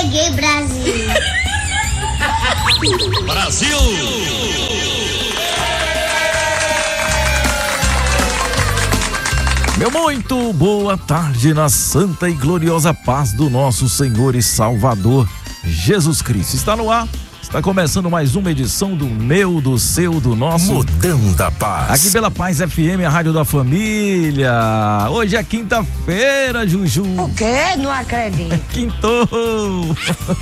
Cheguei, Brasil! Brasil! Meu muito boa tarde na santa e gloriosa paz do nosso Senhor e Salvador Jesus Cristo. Está no ar, está começando mais uma edição do meu, do seu, do nosso Mudando a Paz. Aqui pela Paz FM, a rádio da família. Hoje é quinta-feira, Juju. O quê? Não acredito. Quintou!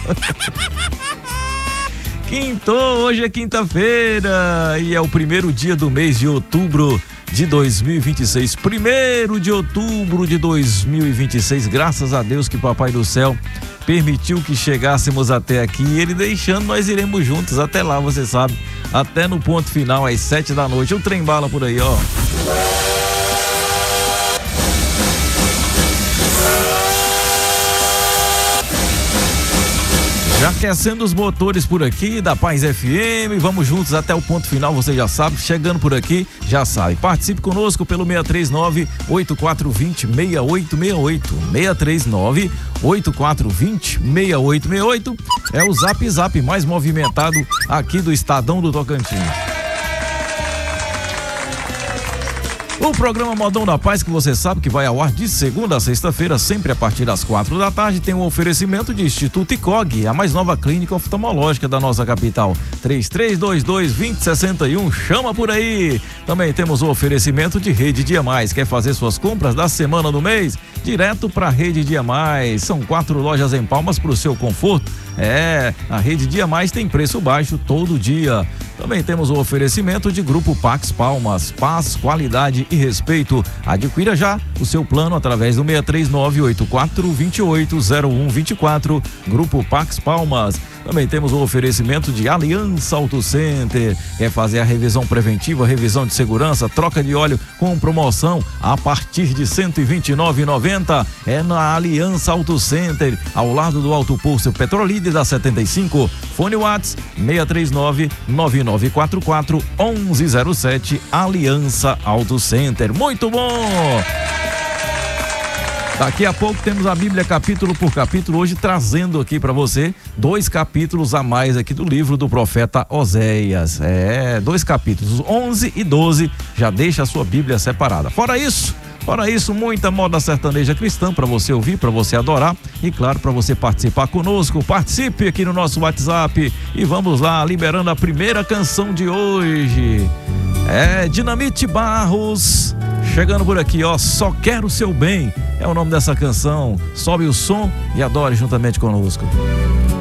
Quintou, hoje é quinta-feira e é o primeiro dia do mês de outubro de 2026, 1º de outubro de 2026, graças a Deus que Papai do Céu permitiu que chegássemos até aqui, ele deixando, nós iremos juntos até lá, você sabe, até no ponto final, às 7 da noite, o trem bala por aí, ó. Já aquecendo os motores por aqui da Paz FM, vamos juntos até o ponto final, você já sabe, chegando por aqui, já sabe. Participe conosco pelo 639-8420-6868, 639-8420-6868, é o Zap mais movimentado aqui do Estadão do Tocantins. O programa Modão da Paz, que você sabe que vai ao ar de segunda a sexta-feira, sempre a partir das 4 da tarde, tem um oferecimento de Instituto ICOG, a mais nova clínica oftalmológica da nossa capital. 3322-2061, chama por aí. Também temos o oferecimento de Rede Dia Mais. Quer fazer suas compras da semana do mês? Direto para Rede Dia Mais. São 4 lojas em Palmas para o seu conforto. A Rede Dia Mais tem preço baixo todo dia. Também temos o oferecimento de Grupo Pax Palmas, paz, qualidade e respeito. Adquira já o seu plano através do 639-8428-0124, Grupo Pax Palmas. Também temos o oferecimento de Aliança Auto Center. Quer fazer a revisão preventiva, revisão de segurança, troca de óleo com promoção a partir de R$ 129,90. É na Aliança Auto Center, ao lado do Alto Posto Petrolíder da 75. Fone WhatsApp 639-9944-1107, Aliança Auto Center. Muito bom! Daqui a pouco temos a Bíblia capítulo por capítulo, hoje trazendo aqui para você 2 capítulos a mais aqui do livro do profeta Oséias. 2 capítulos, 11 e 12, já deixa a sua Bíblia separada. Fora isso, muita moda sertaneja cristã para você ouvir, para você adorar e, claro, para você participar conosco. Participe aqui no nosso WhatsApp e vamos lá, liberando a primeira canção de hoje. Dinamite Barros, chegando por aqui, ó, Só Quero o Seu Bem, é o nome dessa canção. Sobe o som e adore juntamente conosco.